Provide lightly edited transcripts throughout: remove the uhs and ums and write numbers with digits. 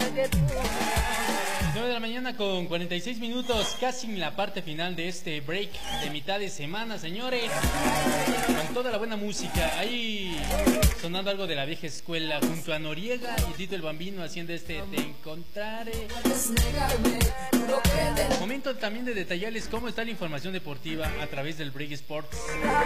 9 de la mañana con 46 minutos, casi en la parte final de este break de mitad de semana, señores. Con toda la buena música, ahí sonando algo de la vieja escuela, junto a Noriega y Tito el Bambino haciendo este Te encontraré. Momento también de detallarles cómo está la información deportiva a través del Break Sports.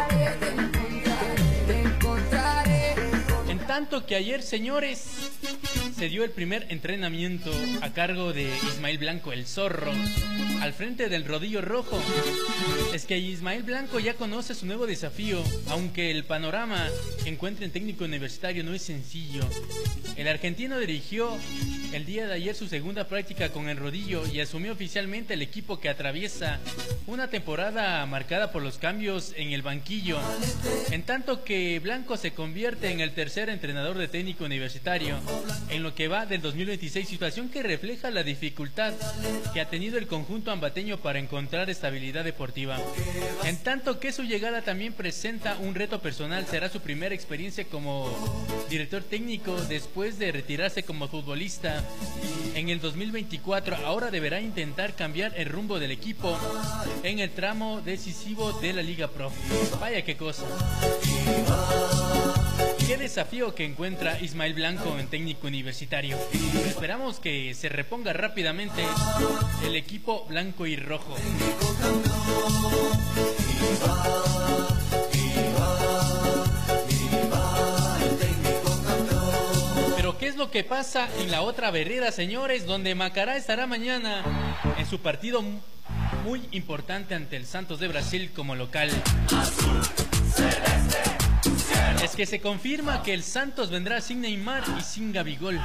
En tanto que ayer, señores, se dio el primer entrenamiento a cargo de Ismael Blanco, el Zorro, al frente del Rodillo Rojo. Es que Ismael Blanco ya conoce su nuevo desafío, aunque el panorama que encuentra en técnico universitario no es sencillo. El argentino dirigió el día de ayer su segunda práctica con el Rodillo y asumió oficialmente el equipo que atraviesa una temporada marcada por los cambios en el banquillo, en tanto que Blanco se convierte en el tercer entrenador de técnico universitario en lo que va del 2026, situación que refleja la dificultad que ha tenido el conjunto ambateño para encontrar estabilidad deportiva. En tanto que su llegada también presenta un reto personal, será su primera experiencia como director técnico después de retirarse como futbolista en el 2024. Ahora deberá intentar cambiar el rumbo del equipo en el tramo decisivo de la Liga Pro. Vaya qué cosa. Qué desafío que encuentra Ismael Blanco en técnico universitario. Esperamos que se reponga rápidamente el equipo blanco y rojo. Pero ¿qué es lo que pasa en la otra vereda, señores? Donde Macará estará mañana en su partido muy importante ante el Santos de Brasil como local. Azul, celeste. Es que se confirma que el Santos vendrá sin Neymar y sin Gabigol.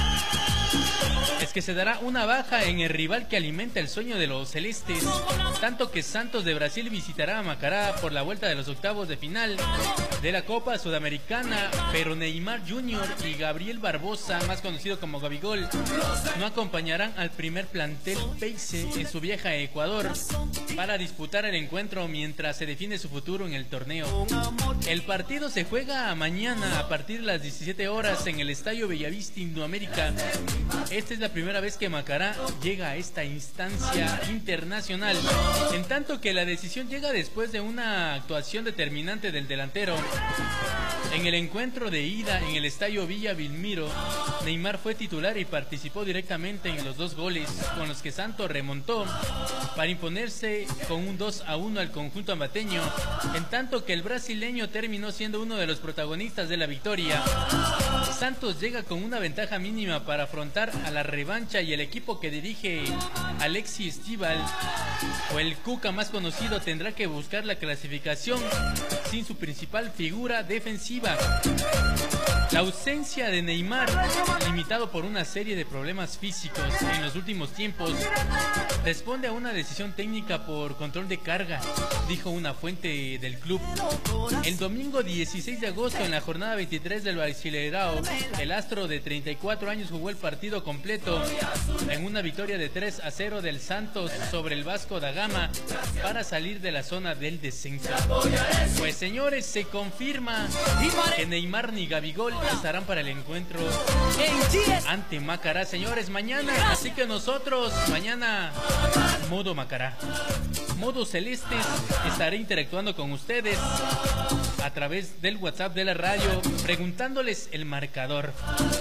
Es que se dará una baja en el rival que alimenta el sueño de los celestes, tanto que Santos de Brasil visitará a Macará por la vuelta de los octavos de final de la Copa Sudamericana, pero Neymar Jr. y Gabriel Barbosa, más conocido como Gabigol, no acompañarán al primer plantel Peixe en su viaje a Ecuador para disputar el encuentro mientras se define su futuro en el torneo. El partido se juega mañana a partir de las 17 horas en el Estadio Bellavista Indoamérica. Esta es la primera vez que Macará llega a esta instancia internacional, en tanto que la decisión llega después de una actuación determinante del delantero. En el encuentro de ida en el Estadio Villa Belmiro, Neymar fue titular y participó directamente en los dos goles con los que Santos remontó para imponerse con un 2-1 al conjunto ambateño, en tanto que el brasileño terminó siendo uno de los protagonistas de la victoria. Santos llega con una ventaja mínima para afrontar a la revancha y el equipo que dirige Alexis Estíbal, o el Cuca más conocido, tendrá que buscar la clasificación sin su principal figura defensiva. La ausencia de Neymar, limitado por una serie de problemas físicos en los últimos tiempos, responde a una decisión técnica por control de carga, dijo una fuente del club. El domingo 16 de agosto, en la jornada 23 del Brasileirao, el astro de 34 años jugó el partido completo en una victoria de 3-0 del Santos sobre el Vasco da Gama para salir de la zona del descenso. Pues señores, se confirma que Neymar ni Gabigol estarán para el encuentro ante Macará, señores, mañana. Así que nosotros mañana, modo Macará, modo Celestes, estaré interactuando con ustedes a través del WhatsApp de la radio, preguntándoles el marcador.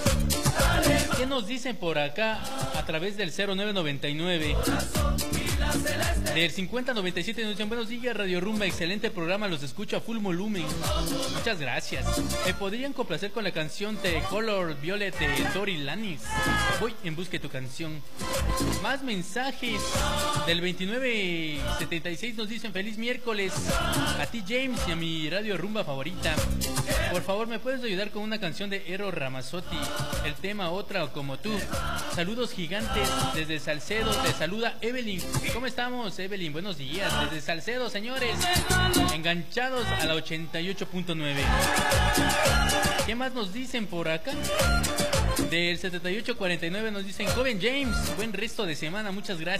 ¿Qué nos dicen por acá a través del 0999? Del 5097 nos dicen: buenos días, Radio Rumba, excelente programa, los escucho a full volumen. Muchas gracias. ¿Me podrían complacer con la canción The Color Violet de Tori Lannis? Voy en busca de tu canción. Más mensajes. Del 2976 nos dicen: feliz miércoles a ti, James, y a mi Radio Rumba favorita. Por favor, ¿me puedes ayudar con una canción de Eros Ramazzotti? El tema Otra como tú. Saludos gigantes desde Salcedo. Te saluda Evelyn. ¿Cómo estamos, Evelyn? Buenos días. Desde Salcedo, señores. Enganchados a la 88.9. ¿Qué más nos dicen por acá? Del 7849 nos dicen: joven James, buen resto de semana, muchas gracias.